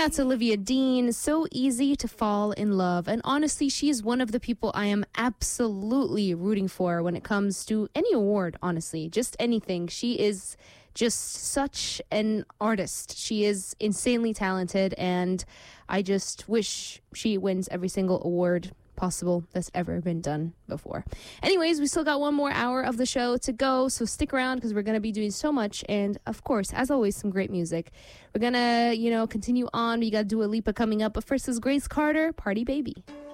That's Olivia Dean. So easy to fall in love. And honestly, she is one of the people I am absolutely rooting for when it comes to any award, honestly. Just anything. She is just such an artist. She is insanely talented, and I just wish she wins every single award possible that's ever been done before. Anyways, we still got one more hour of the show to go, so stick around because we're going to be doing so much, and of course, as always, some great music. We're going to, continue on. We got Dua Lipa coming up, but first is Grace Carter, Party Baby.